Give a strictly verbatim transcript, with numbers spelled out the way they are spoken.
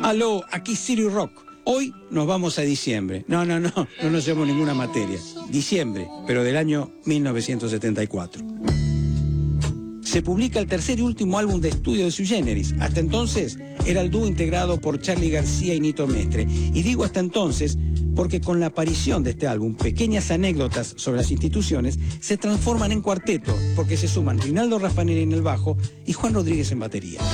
Aló, aquí City Rock. Hoy nos vamos a diciembre. No, no, no, no nos llevamos ninguna materia. Diciembre, pero del año mil novecientos setenta y cuatro. Se publica el tercer y último álbum de estudio de Sui Generis. Hasta entonces era el dúo integrado por Charly García y Nito Mestre. Y digo hasta entonces porque con la aparición de este álbum, pequeñas anécdotas sobre las instituciones se transforman en cuarteto, porque se suman Rinaldo Raffanelli en el bajo y Juan Rodríguez en batería.